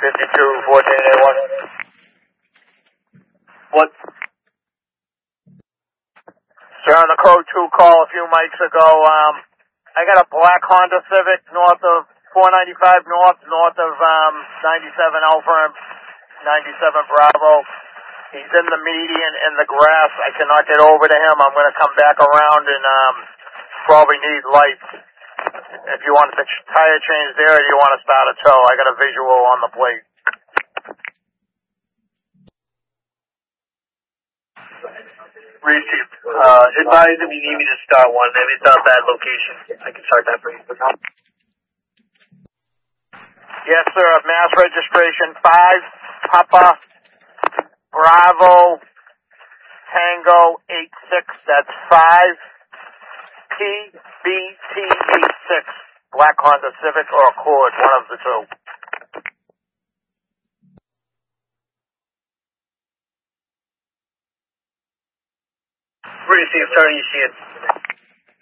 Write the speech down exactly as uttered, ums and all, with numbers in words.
fifty-two, fourteen eighty-one. What? Sir, on the code two call a few mics ago, um, I got a black Honda Civic north of four ninety-five north, north of um, ninety-seven Alpha and ninety-seven Bravo. He's in the median in the grass. I cannot get over to him. I'm going to come back around and um, probably need lights. If you want the tire change there, or you want to start a tow, I got a visual on the plate. Received. Uh, advise if you need me to start one. If it's a bad location, I can start that for you. Yes, sir. Mass registration five Papa Bravo Tango eight six. That's five P B T eight six. Black Honda Civic or Accord, one of the two. Received. Turn, you see it.